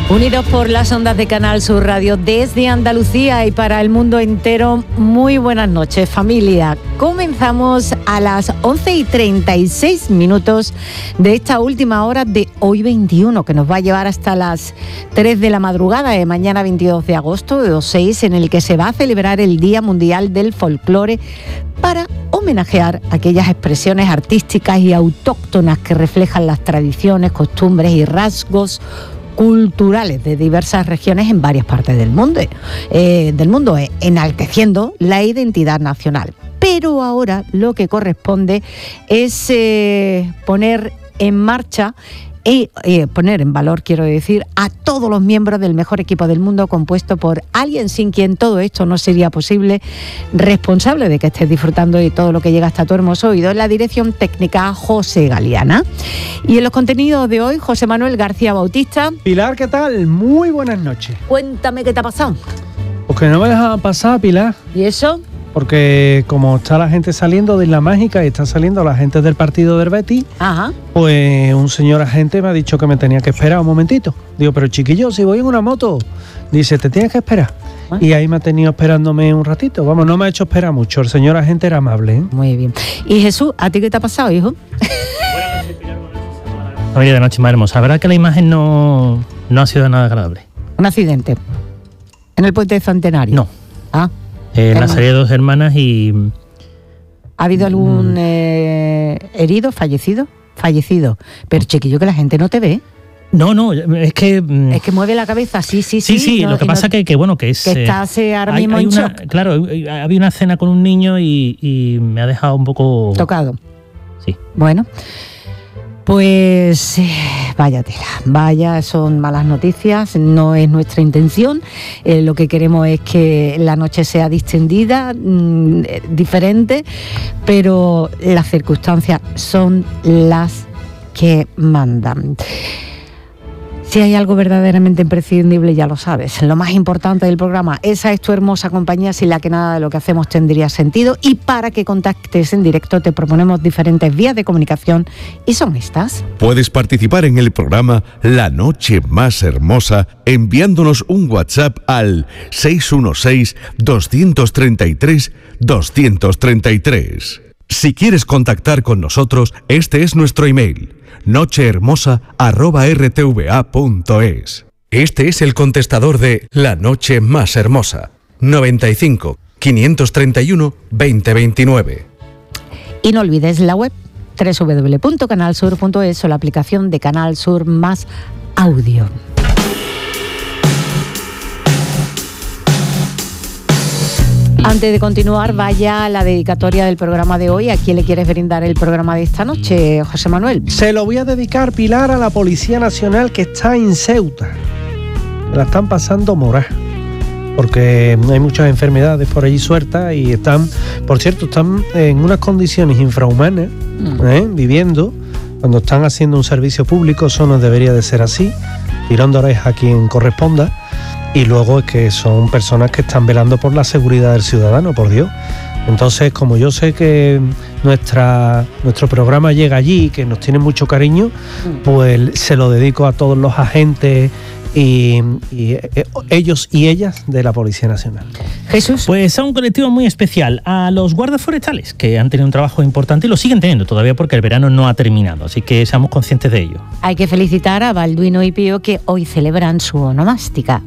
Unidos por las ondas de Canal Sur Radio desde Andalucía y para el mundo entero, muy buenas noches, familia. Comenzamos a las 11:36 de esta última hora de hoy 21, que nos va a llevar hasta las 3 de la madrugada de mañana 22 de agosto de 2006, en el que se va a celebrar el Día Mundial del Folclore para homenajear aquellas expresiones artísticas y autóctonas que reflejan las tradiciones, costumbres y rasgos culturales de diversas regiones en varias partes del mundo, enalteciendo la identidad nacional. Pero ahora lo que corresponde es poner en marcha y poner en valor, quiero decir, a todos los miembros del mejor equipo del mundo, compuesto por alguien sin quien todo esto no sería posible, responsable de que estés disfrutando de todo lo que llega hasta tu hermoso oído, en la dirección técnica José Galeana. Y en los contenidos de hoy, José Manuel García Bautista. Pilar, ¿qué tal? Muy buenas noches. Cuéntame qué te ha pasado. Porque no me dejaban pasar, Pilar. ¿Y eso? Porque como está la gente saliendo de Isla Mágica y está saliendo la gente del partido del Betis, ajá, pues un señor agente me ha dicho que me tenía que esperar un momentito. Digo, pero chiquillo, si voy en una moto. Dice, te tienes que esperar. ¿Ah? Y ahí me ha tenido esperándome un ratito. Vamos, no me ha hecho esperar mucho. El señor agente era amable, ¿eh? Muy bien. Y Jesús, ¿a ti qué te ha pasado, hijo? Familia de Noche Más Hermosa. La verdad que la imagen no ha sido nada agradable. ¿Un accidente? ¿En el puente de Centenario? No. Ah. La salida de dos hermanas y... ¿Ha habido algún herido, fallecido? Fallecido. Pero chiquillo, que la gente no te ve. No, es que... Es que mueve la cabeza, sí. Sí, no, lo que pasa que es... Que estás ahora mismo en shock. Claro, había una cena con un niño y me ha dejado un poco... Tocado. Sí. Bueno, pues vaya tela, son malas noticias, no es nuestra intención. Lo que queremos es que la noche sea distendida, diferente, pero las circunstancias son las que mandan. Si hay algo verdaderamente imprescindible, ya lo sabes, lo más importante del programa, esa es tu hermosa compañía, sin la que nada de lo que hacemos tendría sentido. Y para que contactes en directo te proponemos diferentes vías de comunicación y son estas. Puedes participar en el programa La Noche Más Hermosa enviándonos un WhatsApp al 616-233-233. Si quieres contactar con nosotros, este es nuestro email: nochehermosa@rtva.es. Este es el contestador de La Noche Más Hermosa: 95 531 2029. Y no olvides la web www.canalsur.es o la aplicación de Canal Sur Más Audio. Antes de continuar, vaya la dedicatoria del programa de hoy. ¿A quién le quieres brindar el programa de esta noche, José Manuel? Se lo voy a dedicar, Pilar, a la Policía Nacional que está en Ceuta. La están pasando morá, porque hay muchas enfermedades por allí sueltas y están en unas condiciones infrahumanas, viviendo. Cuando están haciendo un servicio público, eso no debería de ser así. Tirando orejas a quien corresponda. Y luego es que son personas que están velando por la seguridad del ciudadano, por Dios. Entonces, como yo sé que nuestro programa llega allí, que nos tiene mucho cariño, pues se lo dedico a todos los agentes y ellos y ellas de la Policía Nacional. Jesús. Pues a un colectivo muy especial, a los guardas forestales, que han tenido un trabajo importante y lo siguen teniendo todavía porque el verano no ha terminado, así que seamos conscientes de ello. Hay que felicitar a Balduino y Pío, que hoy celebran su onomástica.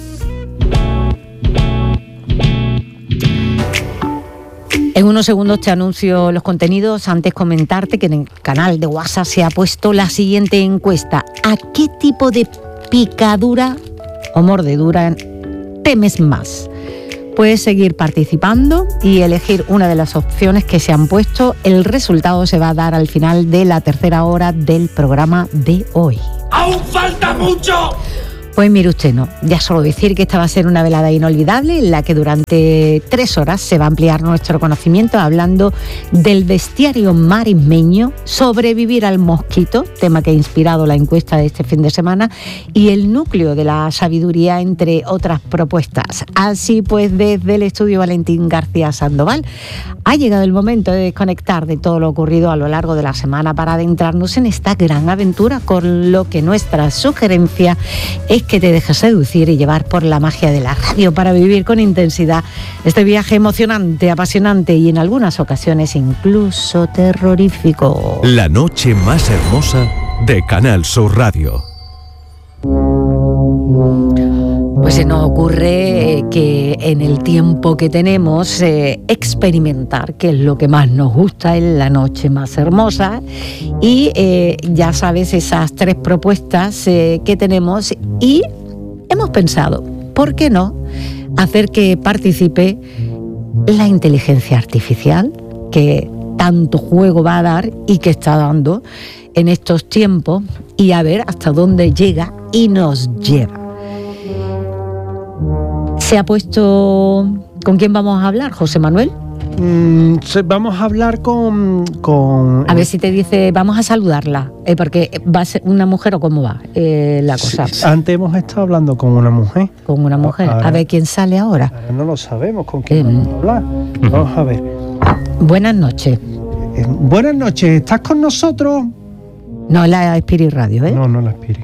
En unos segundos te anuncio los contenidos. Antes comentarte que en el canal de WhatsApp se ha puesto la siguiente encuesta. ¿A qué tipo de picadura o mordedura temes más? Puedes seguir participando y elegir una de las opciones que se han puesto. El resultado se va a dar al final de la tercera hora del programa de hoy. ¡Aún falta mucho! Pues mire usted, no, ya solo decir que esta va a ser una velada inolvidable en la que durante 3 horas se va a ampliar nuestro conocimiento hablando del bestiario marismeño, sobrevivir al mosquito, tema que ha inspirado la encuesta de este fin de semana, y el núcleo de la sabiduría, entre otras propuestas. Así pues, desde el estudio Valentín García Sandoval, ha llegado el momento de desconectar de todo lo ocurrido a lo largo de la semana para adentrarnos en esta gran aventura, con lo que nuestra sugerencia es que te dejes seducir y llevar por la magia de la radio para vivir con intensidad este viaje emocionante, apasionante y en algunas ocasiones incluso terrorífico. La noche más hermosa de Canal Sur Radio. Pues se nos ocurre que en el tiempo que tenemos experimentar, que es lo que más nos gusta, en la noche más hermosa. Y ya sabes, esas 3 propuestas que tenemos, y hemos pensado, ¿por qué no hacer que participe la inteligencia artificial, que tanto juego va a dar y que está dando en estos tiempos, y a ver hasta dónde llega y nos lleva? ¿Se ha puesto con quién vamos a hablar, José Manuel? Vamos a hablar con... A ver si te dice, vamos a saludarla, porque va a ser una mujer, o cómo va la cosa. Sí, antes hemos estado hablando con una mujer. Con una mujer. Ahora, a ver quién sale ahora. Ahora no lo sabemos con quién vamos a hablar. Vamos a ver. Buenas noches. Buenas noches, ¿estás con nosotros? No es la Spirit Radio, ¿eh? No, no la Spirit.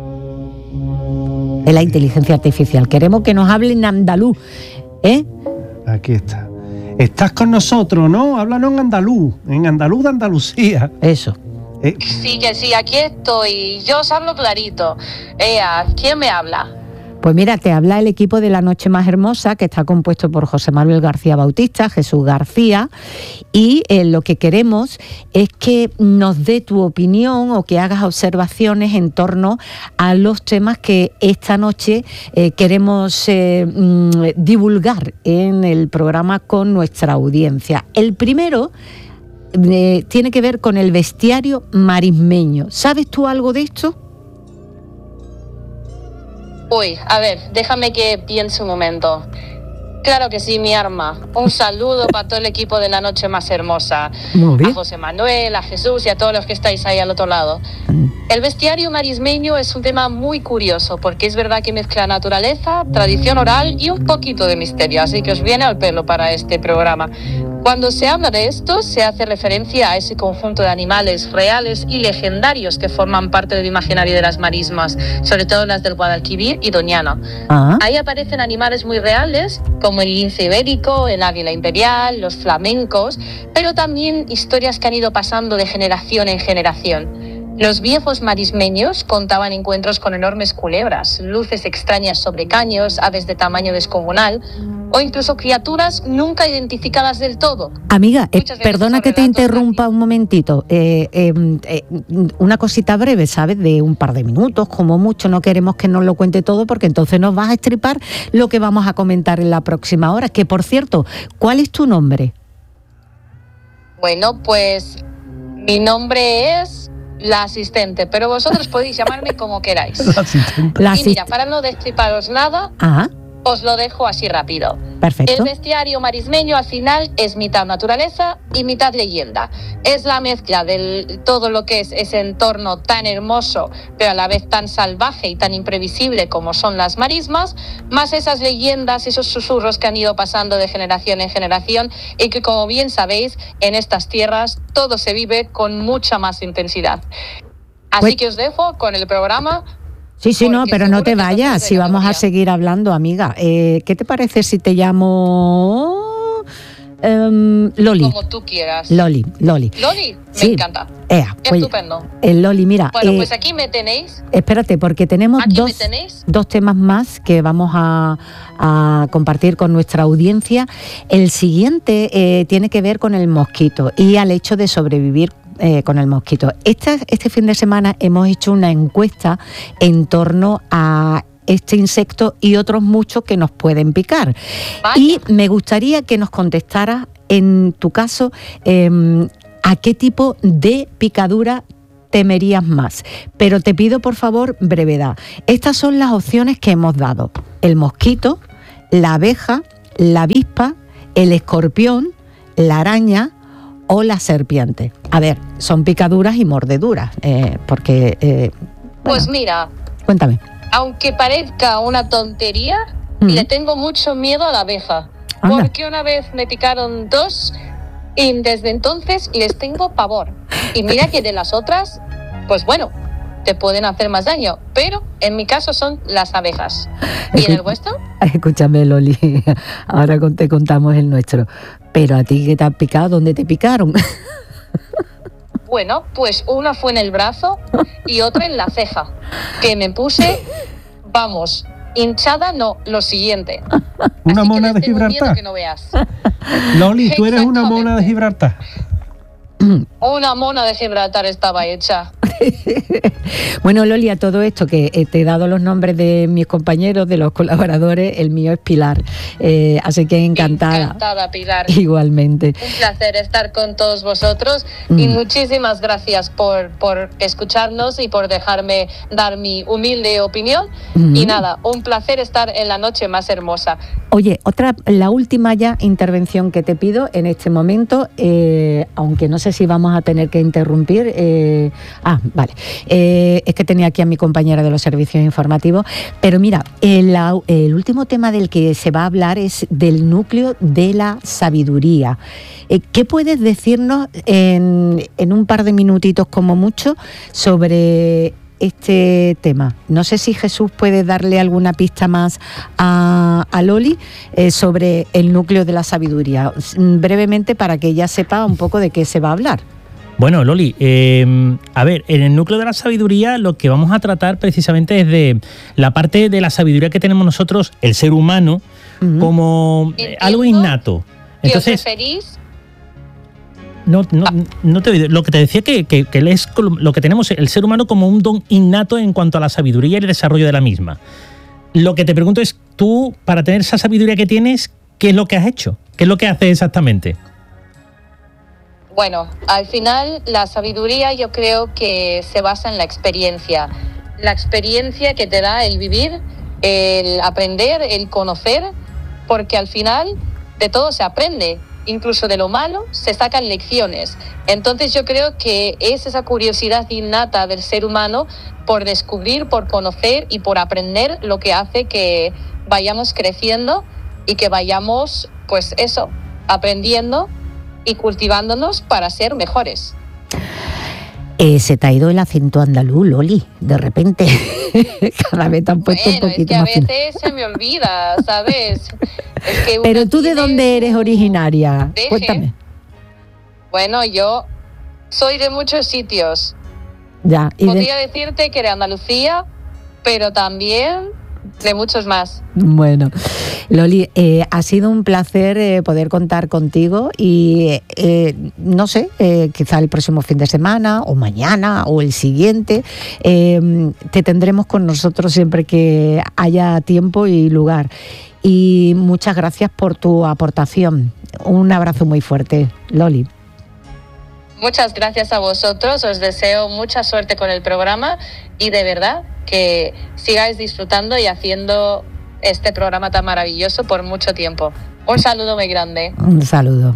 Es la inteligencia artificial. Queremos que nos hable en andaluz, ¿eh? Aquí está. Estás con nosotros, ¿no? Háblanos en andaluz de Andalucía. Eso. Sí, que sí, aquí estoy. Yo os hablo clarito. ¿Quién me habla? Pues mira, te habla el equipo de La Noche Más Hermosa, que está compuesto por José Manuel García Bautista, Jesús García, y lo que queremos es que nos dé tu opinión o que hagas observaciones en torno a los temas que esta noche queremos divulgar en el programa con nuestra audiencia. El primero tiene que ver con el bestiario marismeño. ¿Sabes tú algo de esto? Uy, a ver, déjame que piense un momento. Claro que sí, mi arma. Un saludo para todo el equipo de La Noche Más Hermosa. Muy bien. A José Manuel, a Jesús y a todos los que estáis ahí al otro lado. El bestiario marismeño es un tema muy curioso porque es verdad que mezcla naturaleza, tradición oral y un poquito de misterio, así que os viene al pelo para este programa. Cuando se habla de esto, se hace referencia a ese conjunto de animales reales y legendarios que forman parte del imaginario de las marismas, sobre todo las del Guadalquivir y Doñana. Ahí aparecen animales muy reales, como el lince ibérico, el águila imperial, los flamencos, pero también historias que han ido pasando de generación en generación. Los viejos marismeños contaban encuentros con enormes culebras, luces extrañas sobre caños, aves de tamaño descomunal o incluso criaturas nunca identificadas del todo. Amiga, perdona que te interrumpa un momentito. Una cosita breve, ¿sabes? De un par de minutos, como mucho. No queremos que nos lo cuente todo porque entonces nos vas a estripar lo que vamos a comentar en la próxima hora. Que, por cierto, ¿cuál es tu nombre? Bueno, pues mi nombre es la asistente, pero vosotros podéis llamarme como queráis. Y mira, para no destriparos nada, os lo dejo así rápido. Perfecto. El bestiario marismeño al final es mitad naturaleza y mitad leyenda. Es la mezcla de todo lo que es ese entorno tan hermoso, pero a la vez tan salvaje y tan imprevisible como son las marismas, más esas leyendas, esos susurros que han ido pasando de generación en generación y que, como bien sabéis, en estas tierras todo se vive con mucha más intensidad. Así que os dejo con el programa. Sí, no, pero no te vayas, si vamos a seguir hablando, amiga. ¿Qué te parece si te llamo Loli? Como tú quieras. Loli. ¿Loli? Sí. Me encanta. Pues, estupendo. Loli, mira. Bueno, pues aquí me tenéis. Espérate, porque tenemos dos temas más que vamos a compartir con nuestra audiencia. El siguiente tiene que ver con el mosquito y al hecho de sobrevivir con el mosquito. Este fin de semana hemos hecho una encuesta en torno a este insecto y otros muchos que nos pueden picar. Vaya. Y me gustaría que nos contestaras, en tu caso, a qué tipo de picadura temerías más. Pero te pido, por favor, brevedad. Estas son las opciones que hemos dado: el mosquito, la abeja, la avispa, el escorpión, la araña o la serpiente. A ver, son picaduras y mordeduras, porque... pues mira... Cuéntame. Aunque parezca una tontería, le tengo mucho miedo a la abeja. Anda. Porque una vez me picaron 2 y desde entonces les tengo pavor. Y mira que de las otras, pues bueno, te pueden hacer más daño, pero en mi caso son las abejas. ¿Y en el vuestro? Escúchame, Loli, ahora te contamos el nuestro. Pero a ti, ¿qué te han picado? ¿Dónde te picaron? Bueno, pues una fue en el brazo y otra en la ceja, que me puse, vamos, hinchada, no, lo siguiente. Una Así mona que de Gibraltar. que no veas. Loli, tú eres una mona de Gibraltar. Una mona de Gibraltar estaba hecha. Bueno, Loli, a todo esto que te he dado los nombres de mis compañeros, de los colaboradores, el mío es Pilar, así que encantada. Encantada, Pilar. Igualmente. Un placer estar con todos vosotros y muchísimas gracias por escucharnos y por dejarme dar mi humilde opinión. Y nada, un placer estar en la noche más hermosa. Oye, la última ya intervención que te pido en este momento, aunque no sé si vamos a tener que interrumpir. Vale. Es que tenía aquí a mi compañera de los servicios informativos, pero mira, el último tema del que se va a hablar es del núcleo de la sabiduría. ¿Qué puedes decirnos en un par de minutitos como mucho sobre este tema? No sé si Jesús puede darle alguna pista más a Loli sobre el núcleo de la sabiduría, brevemente, para que ella sepa un poco de qué se va a hablar. Bueno, Loli, a ver, en el núcleo de la sabiduría lo que vamos a tratar precisamente es de la parte de la sabiduría que tenemos nosotros, el ser humano, como algo innato. Entonces, ¿Os referís? No te oí. Lo que te decía que es lo que tenemos el ser humano como un don innato en cuanto a la sabiduría y el desarrollo de la misma. Lo que te pregunto es, tú, para tener esa sabiduría que tienes, ¿qué es lo que has hecho? ¿Qué es lo que haces exactamente? Bueno, al final la sabiduría yo creo que se basa en la experiencia que te da el vivir, el aprender, el conocer, porque al final de todo se aprende, incluso de lo malo se sacan lecciones. Entonces yo creo que es esa curiosidad innata del ser humano por descubrir, por conocer y por aprender lo que hace que vayamos creciendo y que vayamos, pues eso, aprendiendo y cultivándonos para ser mejores. Se te ha ido el acento andaluz, Loli, de repente. Cada vez te han puesto un poquito más. Es que a veces se me olvida, ¿sabes? Es que pero tú, ¿de dónde eres originaria? Cuéntame. Bueno, yo soy de muchos sitios. Ya. Podría decirte que de Andalucía, pero también de muchos más. Bueno, Loli, ha sido un placer poder contar contigo y no sé, quizá el próximo fin de semana o mañana o el siguiente te tendremos con nosotros siempre que haya tiempo y lugar. Y muchas gracias por tu aportación. Un abrazo muy fuerte, Loli. Muchas gracias a vosotros, os deseo mucha suerte con el programa y de verdad que sigáis disfrutando y haciendo este programa tan maravilloso por mucho tiempo. Un saludo muy grande. Un saludo.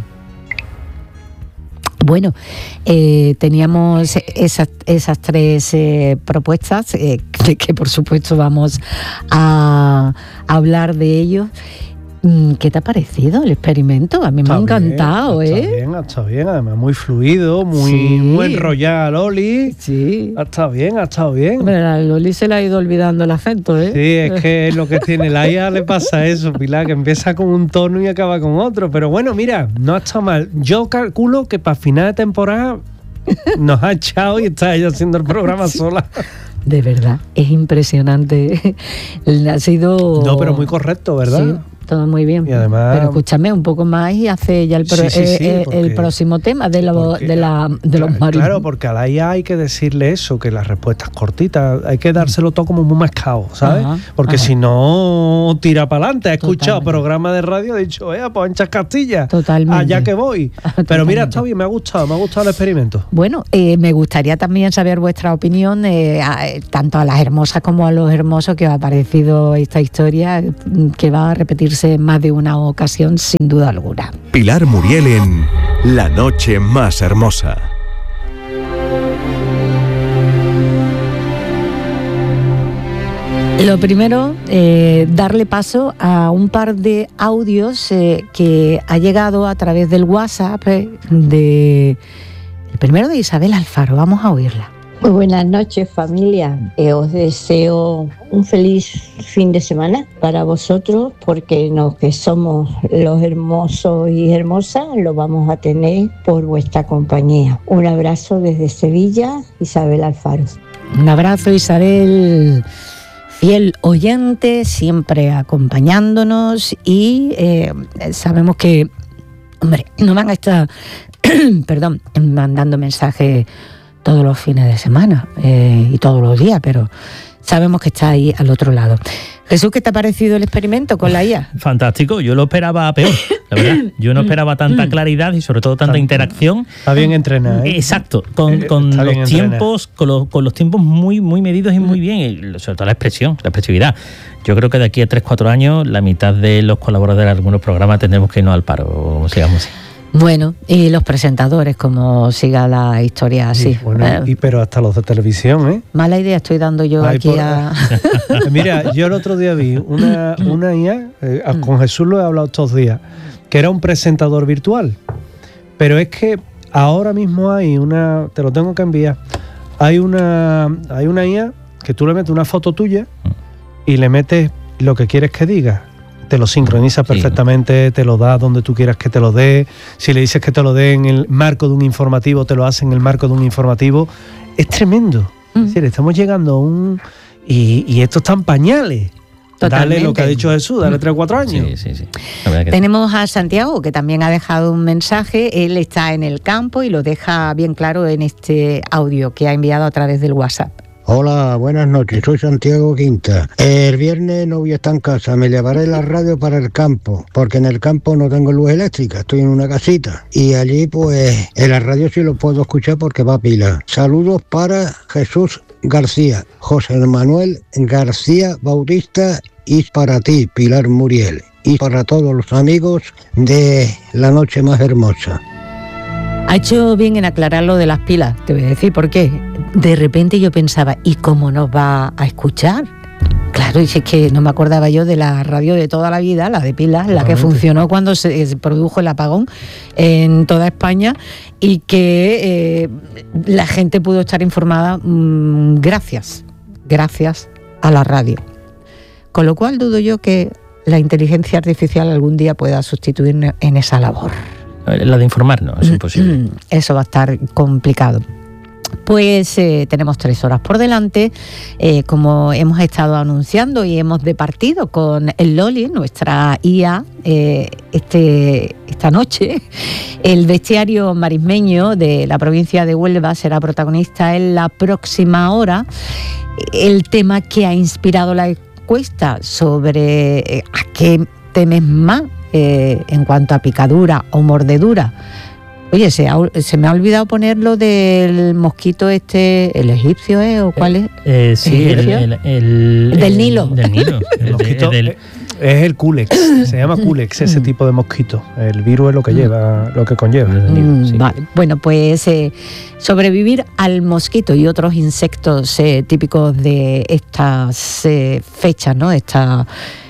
Bueno, teníamos esas tres propuestas que por supuesto vamos a hablar de ellos. ¿Qué te ha parecido el experimento? A mí me ha encantado, Ha estado bien, además muy fluido, muy enrollada Loli. Sí. Ha estado bien. Pero a Loli se le ha ido olvidando el acento, ¿eh? Sí, es que es lo que tiene la IA, le pasa eso, Pilar, que empieza con un tono y acaba con otro. Pero bueno, mira, no ha estado mal. Yo calculo que para final de temporada nos ha echado y está ella haciendo el programa sola. De verdad, es impresionante. Ha sido... No, pero muy correcto, ¿verdad? Sí. Todo muy bien. Y además, pero escúchame un poco más y hace ya el próximo tema de los marinos. Claro, porque a la IA hay que decirle eso, que las respuestas cortitas, hay que dárselo todo como muy mascado, ¿sabes? Porque si no, tira para adelante. He escuchado programas de radio, he dicho, pues anchas Castilla. Totalmente. Allá que voy. Pero mira, está bien, me ha gustado el experimento. Bueno, me gustaría también saber vuestra opinión, tanto a las hermosas como a los hermosos, que os ha parecido esta historia, que va a repetirse en más de una ocasión, sin duda alguna. Pilar Muriel en La Noche Más Hermosa. Lo primero, darle paso a un par de audios que ha llegado a través del WhatsApp el primero de Isabel Alfaro. Vamos a oírla. Muy buenas noches, familia. Os deseo un feliz fin de semana para vosotros, porque los que somos los hermosos y hermosas lo vamos a tener por vuestra compañía. Un abrazo desde Sevilla, Isabel Alfaro. Un abrazo, Isabel, fiel oyente, siempre acompañándonos, y sabemos que, hombre, no van a estar mandando mensajes todos los fines de semana y todos los días, pero sabemos que está ahí al otro lado. Jesús, ¿qué te ha parecido el experimento con la IA? Fantástico, yo lo esperaba peor, la verdad. Yo no esperaba tanta claridad y sobre todo tanta interacción. Está bien entrenada, ¿eh? Exacto, con los tiempos, con los tiempos muy medidos y muy bien, y sobre todo la expresividad. Yo creo que de aquí a 3-4 años la mitad de los colaboradores de algunos programas tendremos que irnos al paro, sigamos así. Bueno, y los presentadores, como siga la historia así. Sí, bueno, pero hasta los de televisión, ¿eh? Mala idea estoy dando yo aquí a... Mira, yo el otro día vi una IA, con Jesús lo he hablado estos días, que era un presentador virtual. Pero es que ahora mismo hay una... Te lo tengo que enviar. Hay una IA que tú le metes una foto tuya y le metes lo que quieres que diga. Te lo sincroniza perfectamente, te lo da donde tú quieras que te lo dé. Si le dices que te lo dé en el marco de un informativo, te lo hace en el marco de un informativo. Es tremendo. Es decir, estamos llegando a un... Y esto está en pañales. Totalmente. Dale lo que ha dicho Jesús, dale 3 o 4 años. Sí. Tenemos a Santiago, que también ha dejado un mensaje. Él está en el campo y lo deja bien claro en este audio que ha enviado a través del WhatsApp. Hola, buenas noches, soy Santiago Quinta. El viernes no voy a estar en casa, me llevaré la radio para el campo, porque en el campo no tengo luz eléctrica, estoy en una casita. Y allí pues en la radio sí lo puedo escuchar porque va a pila. Saludos para Jesús García, José Manuel García Bautista, y para ti, Pilar Muriel, y para todos los amigos de La Noche Más Hermosa. Ha hecho bien en aclarar lo de las pilas, te voy a decir por qué. De repente yo pensaba, ¿y cómo nos va a escuchar? Claro, y es que no me acordaba yo de la radio de toda la vida, la de pilas, la que funcionó cuando se produjo el apagón en toda España, y que la gente pudo estar informada gracias a la radio. Con lo cual dudo yo que la inteligencia artificial algún día pueda sustituirnos en esa labor. La de informarnos, es imposible. Eso va a estar complicado. Pues tenemos 3 horas por delante, como hemos estado anunciando, y hemos departido con el Loli, nuestra IA, esta noche. El bestiario marismeño de la provincia de Huelva será protagonista en la próxima hora. El tema que ha inspirado la encuesta sobre a qué temes más en cuanto a picadura o mordedura. Oye, se me ha olvidado poner lo del mosquito el egipcio, ¿o cuál es? Sí, el del Nilo. Del Nilo. El mosquito es el Culex, se llama Culex, ese tipo de mosquito. El virus es lo que lleva, lo que conlleva. Sí. Vale. Bueno, pues sobrevivir al mosquito y otros insectos típicos de estas fechas, ¿no? Esta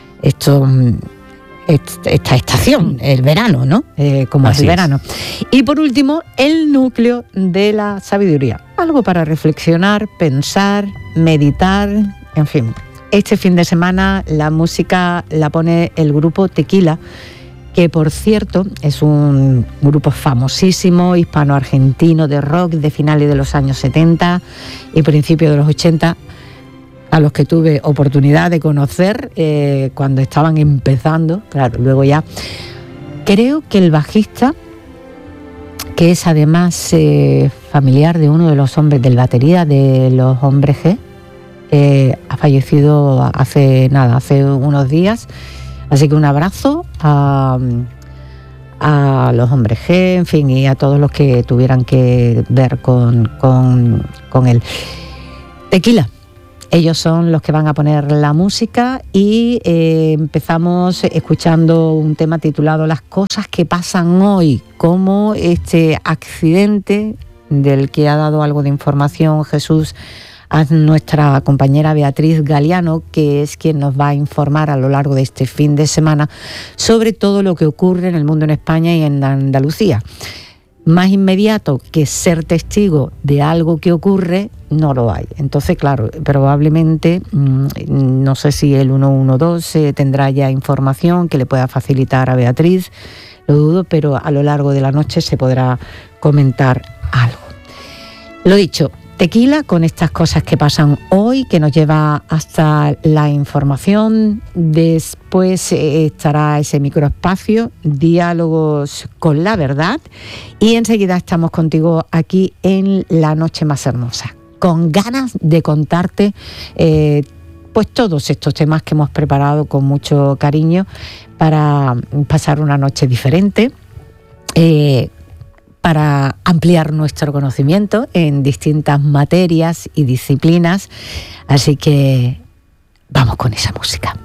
estación, el verano, ¿no? Como es el verano. Y por último, el núcleo de la sabiduría. Algo para reflexionar, pensar, meditar, en fin. Este fin de semana la música la pone el grupo Tequila, que por cierto es un grupo famosísimo hispano-argentino de rock de finales de los años 70 y principios de los 80, a los que tuve oportunidad de conocer cuando estaban empezando, claro, luego ya. Creo que el bajista, que es además familiar de uno de los hombres del batería de los Hombres G, ha fallecido hace unos días, así que un abrazo a los Hombres G, en fin, y a todos los que tuvieran que ver con él. Tequila. Ellos son los que van a poner la música y empezamos escuchando un tema titulado Las cosas que pasan hoy, como este accidente del que ha dado algo de información Jesús a nuestra compañera Beatriz Galeano, que es quien nos va a informar a lo largo de este fin de semana sobre todo lo que ocurre en el mundo en España y en Andalucía. más inmediato que ser testigo de algo que ocurre, no lo hay. Entonces, claro, probablemente, no sé si el 112 tendrá ya información que le pueda facilitar a Beatriz, lo dudo, pero a lo largo de la noche se podrá comentar algo. Lo dicho, tequila con estas cosas que pasan hoy, que nos lleva hasta la información. Después estará ese microespacio, diálogos con la verdad, y enseguida estamos contigo aquí en La Noche Más Hermosa, con ganas de contarte pues todos estos temas que hemos preparado con mucho cariño para pasar una noche diferente, para ampliar nuestro conocimiento en distintas materias y disciplinas. Así que vamos con esa música.